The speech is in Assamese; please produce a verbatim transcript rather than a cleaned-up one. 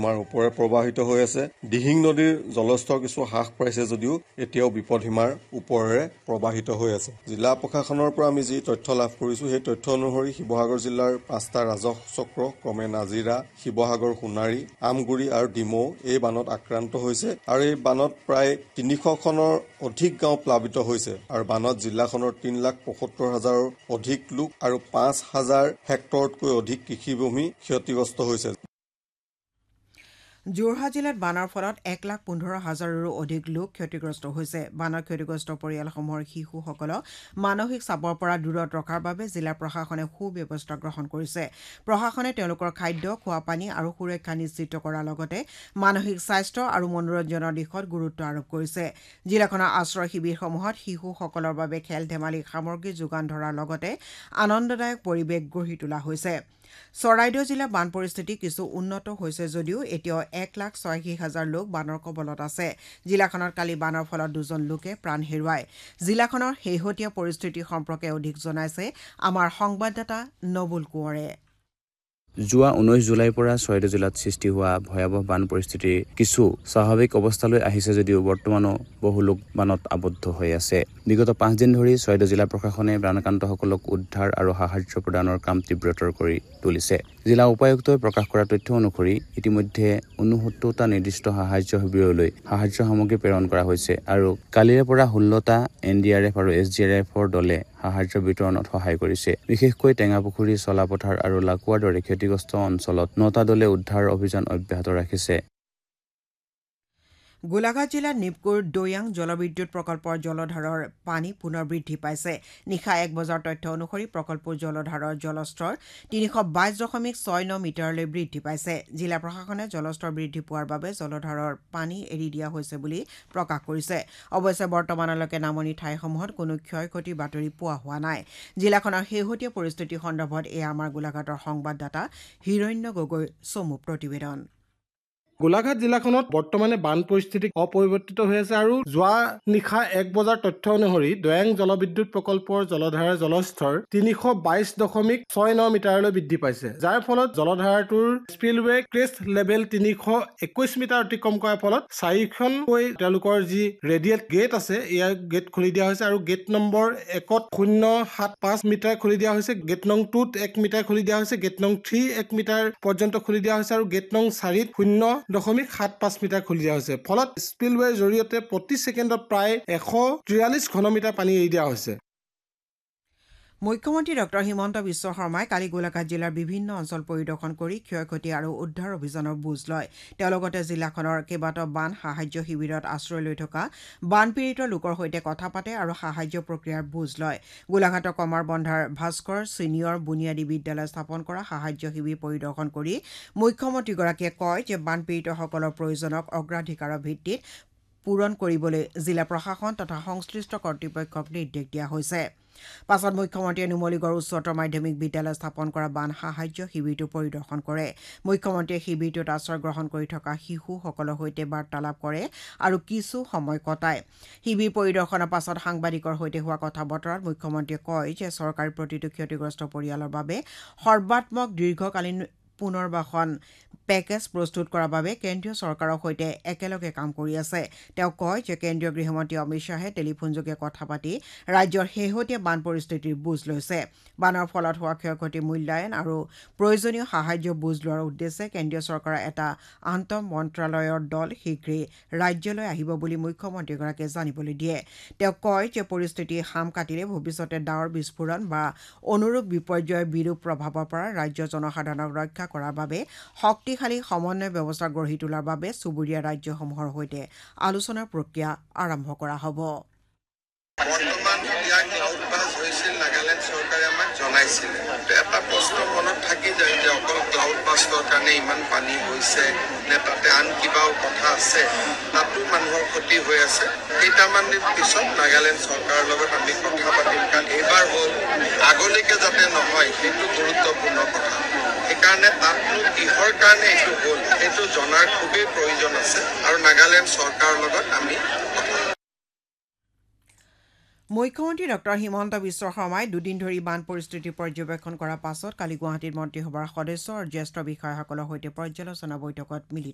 আমাৰ ওপৰে প্ৰবাহিত হৈ আছে। দিহিং নদীৰ জলস্তৰ কিছু হ্ৰাস পাইছে যদিও এতিয়াও বিপদসীমাৰ ওপৰেৰে প্ৰবাহিত হৈ আছে। জিলা প্ৰশাসনৰ পৰা আমি যি তথ্য লাভ কৰিছোঁ সেই তথ্য অনুসৰি শিৱসাগৰ জিলাৰ পাঁচটা ৰাজহ চক্ৰ ক্ৰমে নাজিৰা, শিৱসাগৰ, সোণাৰী, আমগুৰি আৰু ডিমৌ এই বানত আক্ৰান্ত হৈছে আৰু এই বানত প্ৰায় তিনিশখনৰ অধিক গাঁও প্লাবিত হৈছে আৰু বানত জিলাখনৰ তিনি লাখ পঁয়সত্তৰ হাজাৰৰ অধিক লোক আৰু পাঁচ হাজাৰ হেক্টৰতকৈ অধিক কৃষিভূমি ক্ষতিগ্ৰস্ত হৈছে। যোৰহাট জিলাত বানৰ ফলত এক লাখ পোন্ধৰ হাজাৰৰো অধিক লোক ক্ষতিগ্ৰস্ত হৈছে। বানৰ ক্ষতিগ্ৰস্ত পৰিয়ালসমূহৰ শিশুসকলক মানসিক চাপৰ পৰা দূৰত ৰখাৰ বাবে জিলা প্ৰশাসনে সুব্যৱস্থা গ্ৰহণ কৰিছে। প্ৰশাসনে তেওঁলোকৰ খাদ্য, খোৱাপানী আৰু সুৰক্ষা নিশ্চিত কৰাৰ লগতে মানসিক স্বাস্থ্য আৰু মনোৰঞ্জনৰ দিশত গুৰুত্ব আৰোপ কৰিছে। জিলাখনৰ আশ্ৰয় শিবিৰসমূহত শিশুসকলৰ বাবে খেল ধেমালি সামগ্ৰী যোগান ধৰাৰ লগতে আনন্দদায়ক পৰিৱেশ গঢ়ি তোলা হৈছে। চৰাইদেউ জিলাৰ বান পৰিস্থিতি কিছু উন্নত হৈছে যদিও এতিয়াও এক লাখ ছয়াশী হাজাৰ লোক বানৰ কবলত আছে। জিলাখনত কালি বানৰ ফলত দুজন লোকে প্ৰাণ হেৰুৱায়। জিলাখনৰ শেহতীয়া পৰিস্থিতি সম্পৰ্কে অধিক জনাইছে আমাৰ সংবাদদাতা নবুল কোঁৱৰে। যোৱা ঊনৈশ জুলাইৰ পৰা চৰাইদেউ জিলাত সৃষ্টি হোৱা ভয়াৱহ বান পৰিস্থিতি কিছু স্বাভাৱিক অৱস্থালৈ আহিছে যদিও বৰ্তমানো বহু লোক বানত আবদ্ধ হৈ আছে। বিগত পাঁচদিন ধৰি চৰাইদেউ জিলা প্ৰশাসনে বানাক্ৰান্তসকলক উদ্ধাৰ আৰু সাহায্য প্ৰদানৰ কাম তীব্ৰতৰ কৰি তুলিছে। জিলা উপায়ুক্তই প্ৰকাশ কৰা তথ্য অনুসৰি ইতিমধ্যে ঊনসত্তৰটা নিৰ্দিষ্ট সাহায্য শিবিৰলৈ সাহায্য সামগ্ৰী প্ৰেৰণ কৰা হৈছে আৰু কালিৰে পৰা ষোল্লটা এন ডি আৰ এফ আৰু এছ ডি আৰ এফৰ দলে সাহায্য বিতৰণত সহায় কৰিছে। বিশেষকৈ টেঙাপুখুৰী, চলাপথাৰ আৰু লাকুৱাৰ দৰে ক্ষতিগ্ৰস্ত অঞ্চলত নটা দলে উদ্ধাৰ অভিযান অব্যাহত ৰাখিছে। গোলাঘাট জিলাত নিপকুৰ দৈয়াং জলবিদ্যুৎ প্ৰকল্পৰ জলধাৰৰ পানী পুনৰ বৃদ্ধি পাইছে। নিশা এক বজাৰ তথ্য অনুসৰি প্ৰকল্পৰ জলধাৰৰ জলস্তৰ তিনিশ বাইশ দশমিক ছয় ন মিটাৰলৈ বৃদ্ধি পাইছে। জিলা প্ৰশাসনে জলস্তৰ বৃদ্ধি পোৱাৰ বাবে জলধাৰৰ পানী এৰি দিয়া হৈছে বুলি প্ৰকাশ কৰিছে। অৱশ্যে বৰ্তমানলৈকে নামনি ঠাইসমূহত কোনো ক্ষয় ক্ষতিৰ বাতৰি পোৱা হোৱা নাই। জিলাখনৰ শেহতীয়া পৰিস্থিতি সন্দৰ্ভত এয়া আমাৰ গোলাঘাটৰ সংবাদদাতা হিৰণ্য গগৈৰ চমু প্ৰতিবেদন। গোলাঘাট জিলাখনত বৰ্তমানে বান পৰিস্থিতি অপৰিৱৰ্তিত হৈ আছে আৰু যোৱা নিশা এক বজাৰ তথ্য অনুসৰি দৈয়াং জলবিদ্যুৎ প্ৰকল্পৰ জলধাৰাৰ জলস্তৰ তিনিশ বাইশ দশমিক ছয় ন মিটাৰলৈ বৃদ্ধি পাইছে, যাৰ ফলত জলধাৰাটোৰ স্পিলৱে ক্ৰেষ্ট লেভেল তিনিশ একৈশ মিটাৰ অতিক্ৰম কৰাৰ ফলত চাৰিখনকৈ তেওঁলোকৰ যি ৰেডিয়েট গেট আছে এয়া গেট খুলি দিয়া হৈছে আৰু গেট নম্বৰ একত শূন্য সাত পাঁচ মিটাৰ খুলি দিয়া হৈছে, গেট নং টুত এক মিটাৰ খুলি দিয়া হৈছে, গেট নং থ্ৰী এক মিটাৰ পৰ্যন্ত খুলি দিয়া হৈছে আৰু গেট নং চাৰিত শূন্য দশমিক সাত পাঁচ মিটাৰ খুলি দিয়া হৈছে। ফলত স্পিলৱেৰ জৰিয়তে প্ৰতি ছেকেণ্ডত প্ৰায় এশ ত্ৰিয়াল্লিছ ঘনমিটাৰ পানী এৰি দিয়া হৈছে। মুখ্যমন্ত্ৰী ডক্টৰ হিমন্ত বিশ্ব শৰ্মাই কালি গোলাঘাট জিলাৰ বিভিন্ন অঞ্চল পৰিদৰ্শন কৰি ক্ষয় ক্ষতি আৰু উদ্ধাৰ অভিযানৰ বুজ লয়। তেওঁ লগতে জিলাখনৰ কেইবাটাও বান সাহায্য শিবিৰত আশ্ৰয় লৈ থকা বানপীড়িত লোকৰ সৈতে কথা পাতে আৰু সাহায্য প্ৰক্ৰিয়াৰ বুজ লয়। গোলাঘাটৰ কমাৰবন্ধাৰ ভাস্কৰ ছিনিয়ৰ বুনিয়াদী বিদ্যালয় স্থাপন কৰা সাহায্য শিবিৰ পৰিদৰ্শন কৰি মুখ্যমন্ত্ৰীগৰাকীয়ে কয় যে বানপীড়িতসকলৰ প্ৰয়োজনক অগ্ৰাধিকাৰৰ ভিত্তিত পূৰণ কৰিবলৈ জিলা প্ৰশাসন তথা সংশ্লিষ্ট কৰ্তৃপক্ষক নিৰ্দেশ দিয়া হৈছে। পাছত মুখ্যমন্ত্ৰীয়ে নুমলীগড় উচ্চতৰ মাধ্যমিক বিদ্যালয় স্থাপন কৰা বান সাহায্য শিবিৰটো পৰিদৰ্শন কৰে। মুখ্যমন্ত্ৰীয়ে শিবিৰটোত আশ্ৰয় গ্ৰহণ কৰি থকা শিশুসকলৰ সৈতে বাৰ্তালাপ কৰে আৰু কিছু সময় কটায়। শিবিৰ পৰিদৰ্শনৰ পাছত সাংবাদিকৰ সৈতে হোৱা কথা বতৰাত মুখ্যমন্ত্ৰীয়ে কয় যে চৰকাৰী প্ৰতিটো ক্ষতিগ্ৰস্ত পৰিয়ালৰ বাবে সৰ্বাত্মক দীৰ্ঘকালীন পুনৰ্বাসন পেকেজ প্ৰস্তুত কৰাৰ বাবে কেন্দ্ৰীয় চৰকাৰৰ সৈতে একেলগে কাম কৰি আছে। তেওঁ কয় যে কেন্দ্ৰীয় গৃহমন্ত্ৰী অমিত শ্বাহে টেলিফোনযোগে কথা পাতি ৰাজ্যৰ শেহতীয়া বান পৰিস্থিতিৰ বুজ লৈছে। বানৰ ফলত হোৱা ক্ষয় ক্ষতিৰ মূল্যায়ন আৰু প্ৰয়োজনীয় সাহায্য বুজ লোৱাৰ উদ্দেশ্যে কেন্দ্ৰীয় চৰকাৰৰ এটা আন্তঃ মন্ত্ৰালয়ৰ দল শীঘ্ৰেই ৰাজ্যলৈ আহিব বুলি মুখ্যমন্ত্ৰীগৰাকীয়ে জানিবলৈ দিয়ে। তেওঁ কয় যে পৰিস্থিতি হাম কাটিলে ভৱিষ্যতে ডাৱৰ বিস্ফোৰণ বা অনুৰূপ বিপৰ্যয়ৰ বিৰূপ প্ৰভাৱৰ পৰা ৰাজ্যৰ জনসাধাৰণক ৰক্ষা কৰাৰ বাবে শক্তিশালী সমন্বয় ব্যৱস্থা গঢ়ি তোলাৰ বাবে চুবুৰীয়া ৰাজ্যসমূহৰ সৈতে আলোচনাৰ প্ৰক্ৰিয়া আৰম্ভ কৰা হ'ব। বৰ্তমান ইয়াৰ ক্লাউড বাছ হৈছিল, নাগালেণ্ড চৰকাৰে আমাক জনাইছিলে। এটা প্ৰশ্ন মনত থাকি যায় যে অকল ক্লাউড বাছৰ কাৰণে ইমান পানী হৈছে নে তাতে আন কিবাও কথা আছে, তাতো মানুহৰ ক্ষতি হৈ আছে। কেইটামান দিন পিছত নাগালেণ্ড চৰকাৰৰ লগত আমি কথা পাতিম, কাৰণ এইবাৰ হ'ল আগলৈকে যাতে নহয় সেইটো গুৰুত্বপূৰ্ণ কথা। সেইকাৰণে তাতনো কিহৰ কাৰণে এইটো হ'ল সেইটো জনাৰ খুবেই প্ৰয়োজন আছে আৰু নাগালেণ্ড চৰকাৰৰ লগত আমি মুখ্যমন্ত্ৰী ডক্টৰ হিমন্ত বিশ্ব শৰ্মাই দুদিন ধৰি বান পৰিস্থিতি পৰ্যবেক্ষণ কৰাৰ পাছত কালি গুৱাহাটীত মন্ত্ৰীসভাৰ সদস্য আৰু জ্যেষ্ঠ বিষয়াসকলৰ সৈতে পৰ্যালোচনা বৈঠকত মিলিত